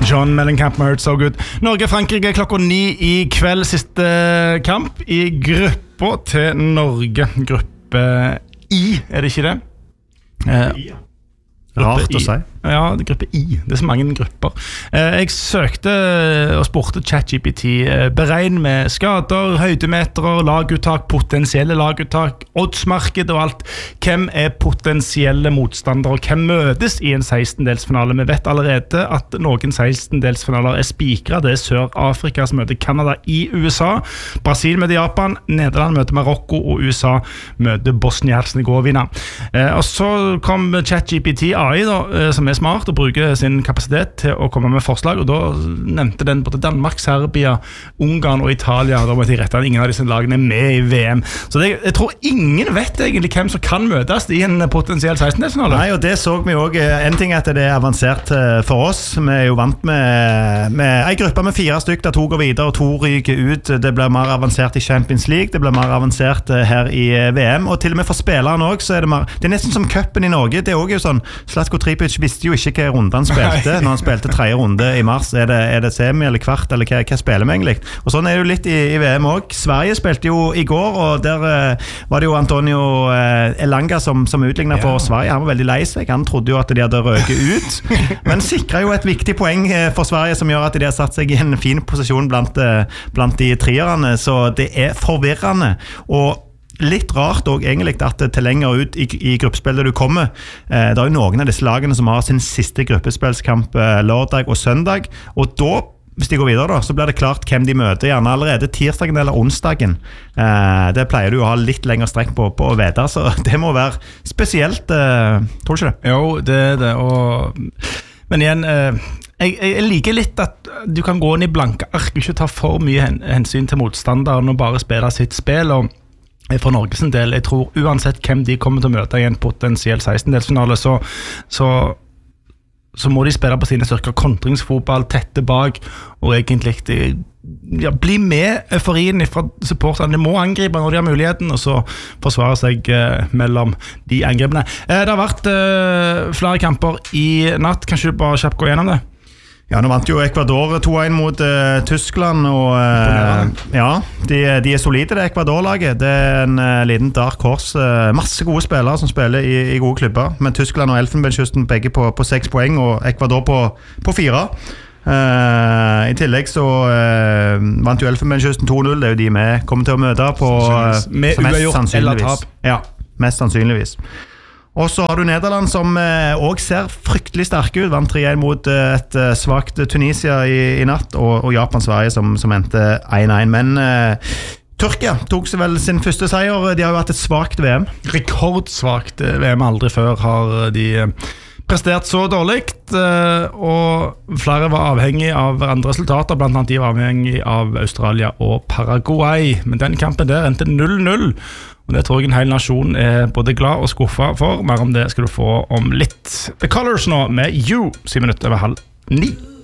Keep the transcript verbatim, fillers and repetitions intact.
John Mellencamp med Hurt So Good. Norge-Frankrike klokka ni i kveld. Siste kamp i gruppa til Norge. Gruppe I, er det ikke det? Eh, Rart å si. Ja, det er gruppe I. Det er så mange grupper. Jeg søkte og spurte ChatGPT beregn med skader, høydemeter, laguttak, potensielle laguttak, oddsmarked og alt. Hvem er potensielle motstandere, og hvem møtes i en sekstendelsfinale? Vi vet allerede at noen sekstendelsfinaler er spikret. Det er Sør-Afrika som møter Canada i USA, Brasil møter Japan, Nederland møter Marokko, og U S A møter Bosnia-Herzegovina. Og så kom ChatGPT A I da, som er smart og bruker sin kapasitet til å komme med forslag, og da nevnte den både Danmark, Serbia, Ungarn og Italia. Da måtte jeg rette at ingen av disse lagene er med i V M. Så det, jeg tror ingen vet egentlig hvem som kan møtes i en potensiell sekstendelsfinale. Nei, og det så vi jo også. En ting er at det er avansert for oss. Vi er jo vant med, med en gruppe med fire stykker, der to går videre og to ryker ut. Det blir mer avansert i Champions League, det blir mer avansert her i V M, og til og med for spillerne også, så er det mer, det er nesten som cupen i Norge. Det er også jo sånn, Zlatko Tripic visste jo ikke hva runde han spilte når han spilte tredje runde i mars. Er det, er det semi eller kvart, eller hva, hva spiller vi egentlig? Og sånn er det jo litt i, i V M også. Sverige spilte jo i går, og der eh, var det jo Antonio eh, Elanga som, som utlignet for Sverige. Han var veldig lei seg. Han trodde jo at de hadde røket ut, men sikret jo et viktig poeng for Sverige som gjør at de har satt seg i en fin posisjon blant, blant de trierne, så det er forvirrende. Og litt rart også egentlig at til lenger ut i, i gruppespillet du kommer, eh, det er jo noen av disse lagene som har sin siste gruppespillskamp eh, lørdag og søndag, og da, hvis de går videre da, så blir det klart hvem de møter, gjerne allerede tirsdagen eller onsdagen. Eh, det pleier du å ha litt lenger strekk på, på å vite, så det må være spesielt, eh, tror du ikke det? Jo, det er det, og men igjen, eh, jeg, jeg liker litt at du kan gå inn i blanke ark, ikke ta for mye hen, hensyn til motstanderen og bare spille sitt spill, og for Norges del, jeg tror uansett hvem de kommer til å møte i en potensiell sekstendelsfinale, så, så, så må de spille på sine styrker, kontringsfotball, tette bak, og egentlig ja, bli med euforien fra supporterne. De må angripe når de har muligheten, og så forsvare seg eh, mellom de angripene. Eh, det har vært eh, flere kamper i natt, kanskje du bare kjapt gå gjennom det? Ja, nå vant jo Ecuador to en mot uh, Tyskland, og uh, ja, de, de er solide, det Ecuador-laget. Det er en uh, liten dark horse. Uh, masse gode spillere som spiller i, i gode klubber, men Tyskland og Elfenbenskysten begge på, på seks poeng, og Ecuador på, på fire. Uh, I tillegg så uh, vant jo Elfenbenskysten to null, det er jo de vi kommer til å møte på uh, med uavgjort eller tap. Ja, mest sannsynligvis. Og så har du Nederland som eh, også ser fryktelig sterke ut, vant tre en mot eh, et eh, svagt Tunisia i, i natt, og, og Japan-Sverige som, som endte en en. Men eh, Tyrkia tok seg vel sin første seier. De har jo hatt et svagt V M. Rekordsvagt V M, aldri før har de prestert så dårlig, og flere var avhengig av andre resultater, blant annet de var avhengig av Australia og Paraguay. Men den kampen der endte null null. Og det tror jeg en hel nasjon er både glad og skuffet for. Mer om det skal du få om litt. The Colors nå med You, syv minutter over halv ni.